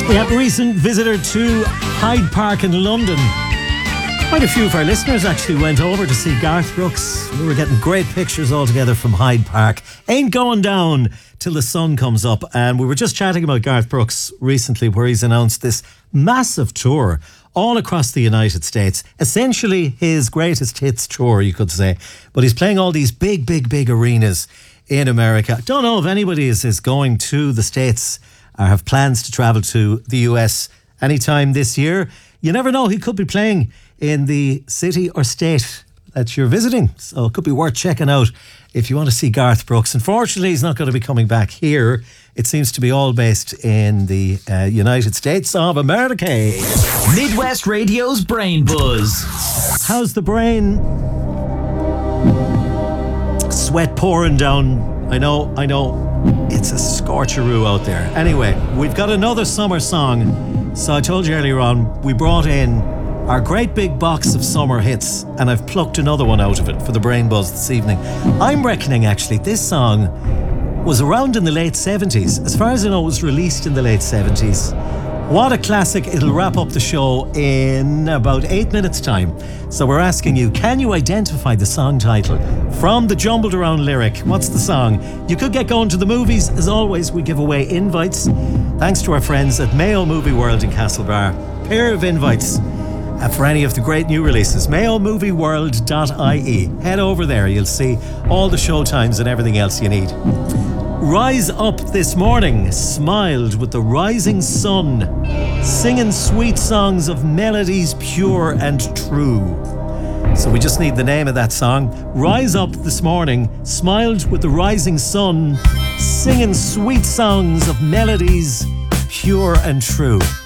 We have a recent visitor to Hyde Park in London. Quite a few of our listeners actually went over to see Garth Brooks. We were getting great pictures all together from Hyde Park. Ain't going down till the sun comes up. And we were just chatting about Garth Brooks recently, where he's announced this massive tour all across the United States. Essentially his greatest hits tour, you could say. But he's playing all these big arenas in America. Don't know if anybody is going to the States or have plans to travel to the US anytime this year. You never know, he could be playing in the city or state that you're visiting. So it could be worth checking out if you want to see Garth Brooks. Unfortunately, he's not going to be coming back here. It seems to be all based in the United States of America. Midwest Radio's Brain Buzz. How's the brain? Sweat pouring down. I know. It's a scorcheroo out there. Anyway, we've got another summer song. So I told you earlier on, we brought in our great big box of summer hits, and I've plucked another one out of it for the Brain Buzz this evening. I'm reckoning actually this song was around in the late 70s. As far as I know, it was released in the late 70s. What a classic. It'll wrap up the show in about 8 minutes time. So we're asking you, can you identify the song title from the jumbled around lyric? What's the song? You could get going to the movies. As always, we give away invites thanks to our friends at Mayo Movie World in Castlebar. Pair of invites for any of the great new releases. mayomovieworld.ie. Head over there, you'll see all the show times and everything else you need. Rise up this morning, smiled with the rising sun, singing sweet songs of melodies pure and true. So we just need the name of that song. Rise up this morning, smiled with the rising sun, singing sweet songs of melodies pure and true.